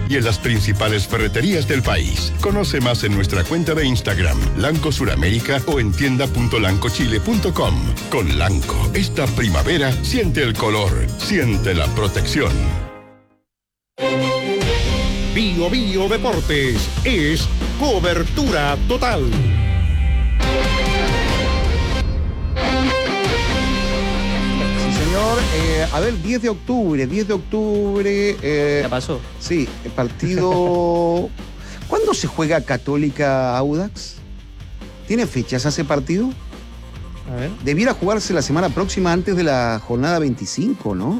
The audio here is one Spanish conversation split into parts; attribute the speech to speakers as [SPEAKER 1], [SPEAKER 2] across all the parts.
[SPEAKER 1] y en las principales ferreterías del país. Conoce más en nuestra cuenta de Instagram, Lanco Suramérica, o en tienda.lancochile.com. Con Lanco, esta primavera, siente el color, siente la protección.
[SPEAKER 2] Bio Bio Deportes es cobertura total.
[SPEAKER 3] A ver, 10 de octubre.
[SPEAKER 4] ¿Ya pasó?
[SPEAKER 3] Sí, el partido. ¿Cuándo se juega Católica Audax? ¿Tiene fechas ese partido?
[SPEAKER 4] A ver.
[SPEAKER 3] Debiera jugarse la semana próxima antes de la jornada 25, ¿no?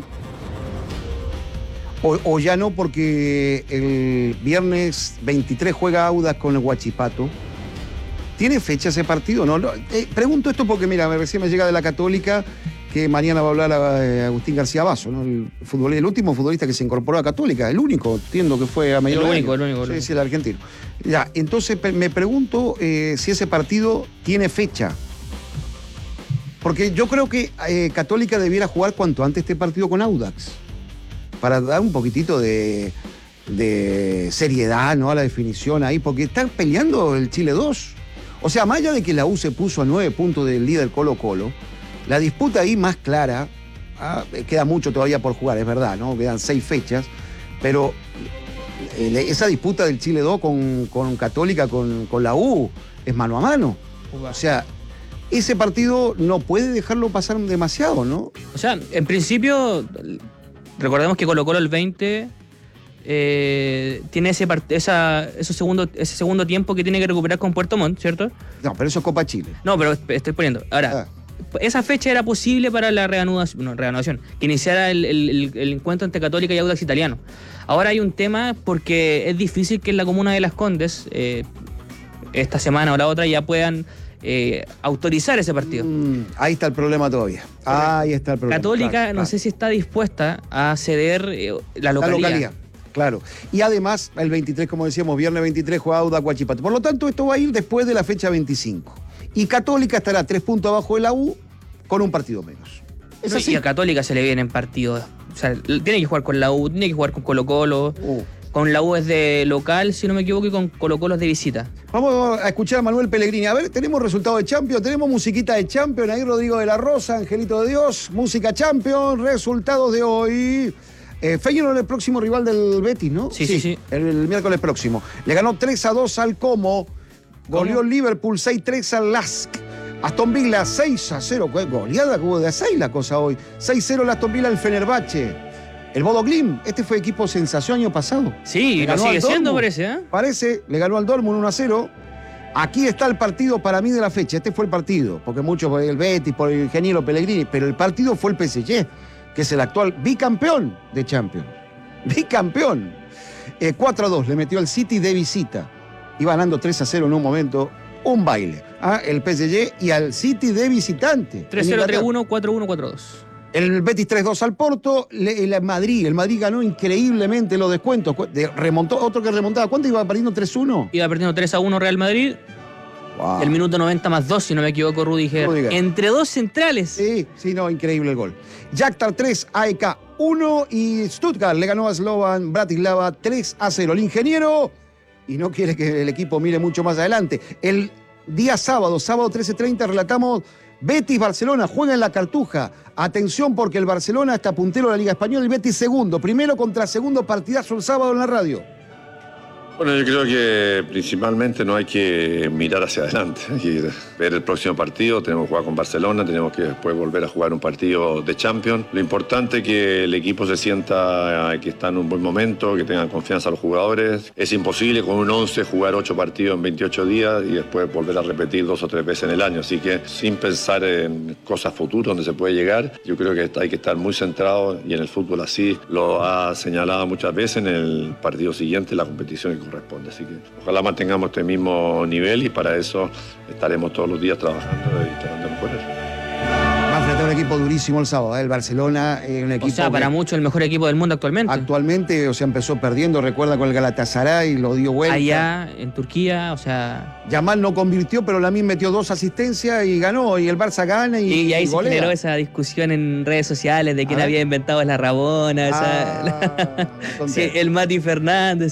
[SPEAKER 3] O ya no, porque el viernes 23 juega Audax con el Huachipato. ¿Tiene fecha ese partido? No, pregunto esto porque, mira, recién me llega de la Católica que mañana va a hablar Agustín García Basso, ¿no? El último futbolista que se incorporó a Católica, el único, entiendo que fue a medio de año.
[SPEAKER 4] El único.
[SPEAKER 3] Sí, el argentino. Ya, entonces me pregunto si ese partido tiene fecha. Porque yo creo que Católica debiera jugar cuanto antes este partido con Audax, para dar un poquitito de seriedad, ¿no?, a la definición ahí, porque están peleando el Chile 2. O sea, más allá de que la U se puso a 9 puntos del líder Colo-Colo, la disputa ahí más clara, queda mucho todavía por jugar, es verdad, ¿no? Quedan 6 fechas, pero esa disputa del Chile 2 con Católica, con la U, es mano a mano. O sea, ese partido no puede dejarlo pasar demasiado, ¿no?
[SPEAKER 4] O sea, en principio, recordemos que Colo-Colo el 20 tiene ese segundo tiempo que tiene que recuperar con Puerto Montt, ¿cierto?
[SPEAKER 3] No, pero eso es Copa Chile.
[SPEAKER 4] No, pero estoy poniendo. Ahora, esa fecha era posible para la reanudación, que iniciara el encuentro entre Católica y Audax Italiano. Ahora hay un tema porque es difícil que en la comuna de Las Condes, esta semana o la otra, ya puedan autorizar ese partido.
[SPEAKER 3] Ahí está el problema todavía. Ahí está el problema.
[SPEAKER 4] Católica no sé si está dispuesta a ceder la localidad.
[SPEAKER 3] Claro. Y además, el 23, como decíamos, viernes 23 juega Audax Huachipato. Por lo tanto, esto va a ir después de la fecha 25. Y Católica estará 3 puntos abajo de la U con un partido menos.
[SPEAKER 4] ¿Es así? Y a Católica se le vienen partidos. O sea, tiene que jugar con la U, tiene que jugar con Colo-Colo. Con la U es de local, si no me equivoco, y con Colo-Colo es de visita.
[SPEAKER 3] Vamos a escuchar a Manuel Pellegrini. A ver, tenemos resultados de Champions, tenemos musiquita de Champions. Ahí Rodrigo de la Rosa, Angelito de Dios, música Champions, resultados de hoy. Feyenoord es el próximo rival del Betis, ¿no?
[SPEAKER 4] Sí.
[SPEAKER 3] El miércoles próximo. Le ganó 3-2 al Como. Goleó Liverpool 6-3 al Lask. Aston Villa 6-0. Goleada como de 6 la cosa hoy. 6-0 el Aston Villa al Fenerbahce. El Bodo Glimt, este fue equipo sensación año pasado.
[SPEAKER 4] Sí, lo sigue siendo, parece, ¿eh?
[SPEAKER 3] Parece, le ganó al Dortmund 1-0. Aquí está el partido para mí de la fecha. Este fue el partido, porque muchos por el Betis, por el ingeniero Pellegrini, pero el partido fue el PSG, que es el actual bicampeón de Champions. Bicampeón. 4-2 le metió al City de visita. Iba ganando 3-0 en un momento. Un baile. El PSG y al City de visitante.
[SPEAKER 4] 3-0, 3-1, 4-1, 4-2.
[SPEAKER 3] El Betis 3-2 al Porto. El Madrid ganó increíblemente los descuentos. Remontó, otro que remontaba. ¿Cuánto iba perdiendo? 3-1.
[SPEAKER 4] Iba perdiendo 3-1 Real Madrid.
[SPEAKER 3] Wow.
[SPEAKER 4] El minuto 90 más 2, si no me equivoco, Rudiger. Entre dos centrales.
[SPEAKER 3] Sí, no, increíble el gol. Shakhtar 3, AEK 1 y Stuttgart le ganó a Slovan Bratislava 3-0. El ingeniero, y no quiere que el equipo mire mucho más adelante. El día sábado 13:30, relatamos Betis-Barcelona, juega en la Cartuja. Atención porque el Barcelona está puntero de la Liga Española y Betis segundo. Primero contra segundo, partidazo el sábado en la radio.
[SPEAKER 5] Bueno, yo creo que principalmente no hay que mirar hacia adelante, hay que ver el próximo partido. Tenemos que jugar con Barcelona, tenemos que después volver a jugar un partido de Champions. Lo importante es que el equipo se sienta que está en un buen momento, que tengan confianza los jugadores. Es imposible con un 11 jugar 8 partidos en 28 días y después volver a repetir 2 o 3 veces en el año. Así que sin pensar en cosas futuras donde se puede llegar, yo creo que hay que estar muy centrado, y en el fútbol así lo ha señalado muchas veces, en el partido siguiente la competición que corresponde. Así que ojalá mantengamos este mismo nivel, y para eso estaremos todos los días trabajando y tratando de mejorar.
[SPEAKER 3] Va a enfrentar un equipo durísimo el sábado, el Barcelona, un equipo...
[SPEAKER 4] O sea, para muchos el mejor equipo del mundo actualmente.
[SPEAKER 3] Actualmente, o sea, empezó perdiendo, recuerda, con el Galatasaray, lo dio vuelta.
[SPEAKER 4] Allá, en Turquía, o sea...
[SPEAKER 3] Yamal no convirtió, pero Lamine metió 2 asistencias y ganó, y el Barça gana y
[SPEAKER 4] ahí se
[SPEAKER 3] golea.
[SPEAKER 4] generó esa discusión en redes sociales de quién había inventado la Rabona,
[SPEAKER 3] sí,
[SPEAKER 4] el Mati Fernández.